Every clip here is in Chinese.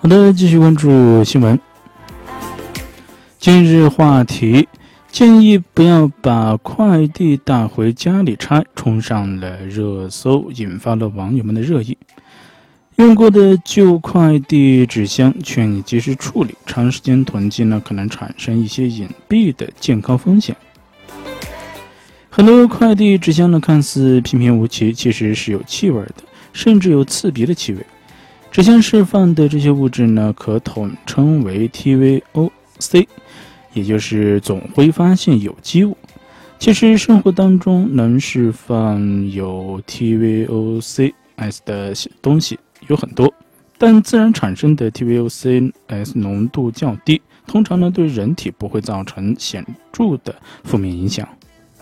好的，继续关注新闻。今日话题，建议不要把快递带回家里拆，冲上了热搜，引发了网友们的热议。用过的旧快递纸箱劝你及时处理，长时间囤积呢，可能产生一些隐蔽的健康风险。很多快递纸箱呢，看似平平无奇，其实是有气味的，甚至有刺鼻的气味。纸箱释放的这些物质呢，可统称为 TVOC， 也就是总挥发性有机物。其实生活当中能释放有 TVOCs 的东西有很多，但自然产生的 TVOCs 浓度较低，通常呢对人体不会造成显著的负面影响。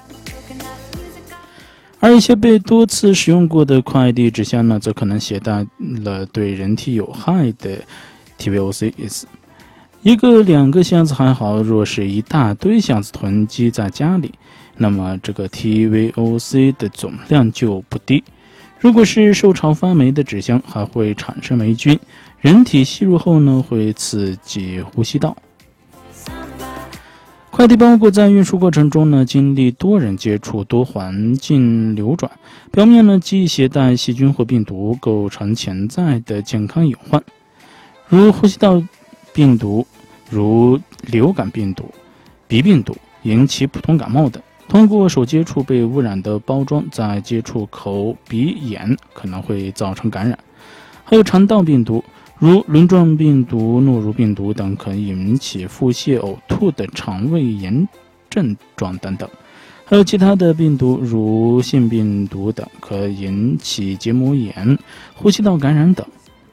而一些被多次使用过的快递纸箱呢，则可能携带了对人体有害的 TVOCs。一个两个箱子还好，若是一大堆箱子囤积在家里，那么这个 TVOC 的总量就不低。如果是受潮发霉的纸箱，还会产生霉菌，人体吸入后呢，会刺激呼吸道。快递包裹在运输过程中呢，经历多人接触、多环境流转，表面呢极易携带细菌或病毒，构成潜在的健康隐患，如呼吸道病毒、如流感病毒、鼻病毒，引起普通感冒等。通过手接触被污染的包装，再接触口、鼻、眼，可能会造成感染。还有肠道病毒，如轮状病毒、诺如病毒等，可引起腹泻、呕吐的肠胃炎症状等等。还有其他的病毒，如腺病毒等，可引起结膜炎、呼吸道感染等。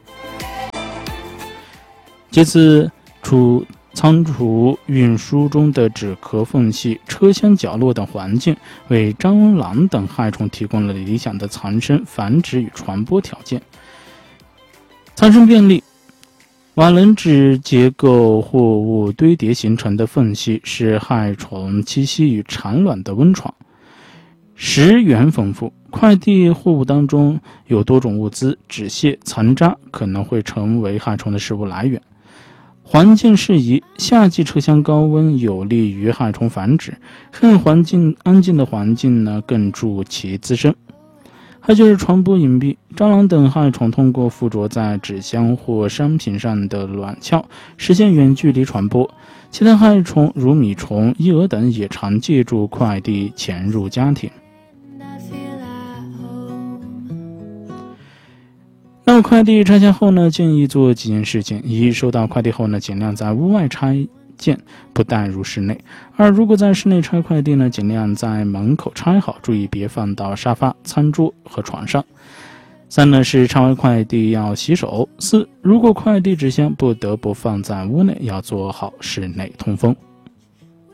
其次，仓储运输中的纸壳缝隙、车厢角落等环境，为蟑螂等害虫提供了理想的藏身、繁殖与传播条件。藏身便利，瓦楞纸结构货物堆叠形成的缝隙是害虫栖息与产卵的温床。食源丰富，快递货物当中有多种物资，纸屑、残渣可能会成为害虫的食物来源。环境适宜，夏季车厢高温有利于害虫繁殖，很安静的环境呢，更助其滋生。还就是传播隐蔽，蟑螂等害虫通过附着在纸箱或商品上的卵鞘实现远距离传播。其他害虫如米虫、益蛾等也常借助快递潜入家庭。那快递拆下后呢，建议做几件事情：一、收到快递后呢，尽量在屋外拆件，不带入室内；二、如果在室内拆快递呢，尽量在门口拆好，注意别放到沙发、餐桌和床上；三呢是拆完快递要洗手；四、如果快递纸箱不得不放在屋内，要做好室内通风。